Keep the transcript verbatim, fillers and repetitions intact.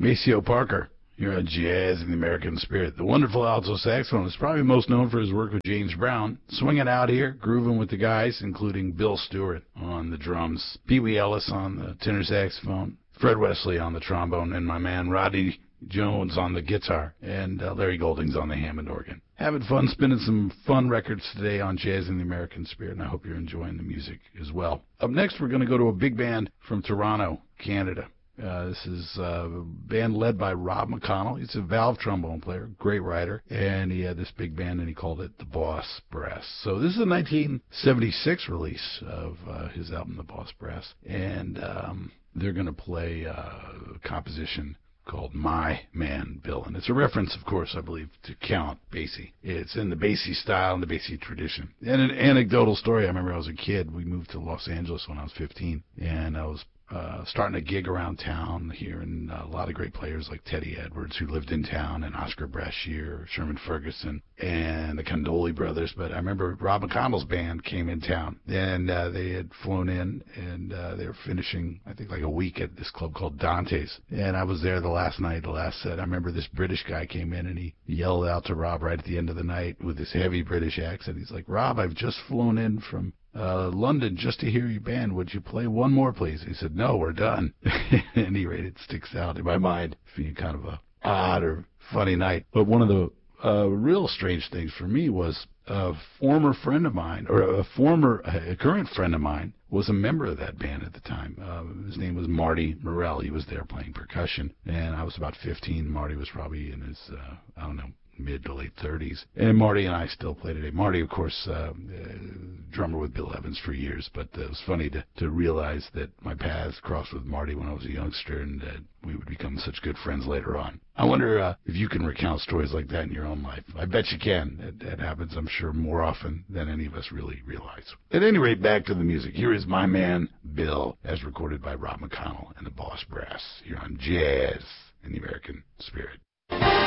Maceo Parker, here on Jazz in the American Spirit. The wonderful alto saxophone is probably most known for his work with James Brown, swinging out here, grooving with the guys, including Bill Stewart on the drums, Pee Wee Ellis on the tenor saxophone, Fred Wesley on the trombone, and my man Rodney Jones on the guitar, and uh, Larry Goldings on the Hammond organ. Having fun spinning some fun records today on Jazz in the American Spirit, and I hope you're enjoying the music as well. Up next, we're going to go to a big band from Toronto, Canada. Uh, this is uh, a band led by Rob McConnell. He's a valve trombone player, great writer, and he had this big band, and he called it the Boss Brass. So this is a nineteen seventy-six release of uh, his album, The Boss Brass, and um, they're going to play uh, a composition called My Man Bill. And it's a reference, of course, I believe, to Count Basie. It's in the Basie style and the Basie tradition. And an anecdotal story, I remember I was a kid. We moved to Los Angeles when I was fifteen, and I was Uh, starting to gig around town, hearing uh, a lot of great players like Teddy Edwards, who lived in town, and Oscar Brashear, Sherman Ferguson, and the Condoli brothers. But I remember Rob McConnell's band came in town, and uh, they had flown in, and uh, they were finishing, I think, like a week at this club called Dante's. And I was there the last night, the last set. I remember this British guy came in, and he yelled out to Rob right at the end of the night with this heavy British accent. He's like, "Rob, I've just flown in from Uh, London just to hear your band. Would you play one more, please?" He said, "No, we're done." At any rate, it sticks out in my mind, being kind of a odd or funny night. But one of the uh, real strange things for me was a former friend of mine, or a former, a current friend of mine, was a member of that band at the time. Uh, his name was Marty Morell. He was there playing percussion, and I was about fifteen. Marty was probably in his, uh, I don't know, mid to late thirties. And Marty and I still play today. Marty, of course, uh, uh, drummer with Bill Evans for years, but uh, it was funny to, to realize that my paths crossed with Marty when I was a youngster, and that we would become such good friends later on. I wonder uh, if you can recount stories like that in your own life. I bet you can. It, it happens, I'm sure, more often than any of us really realize. At any rate, back to the music. Here is My Man Bill, as recorded by Rob McConnell and the Boss Brass, here on Jazz in the American Spirit.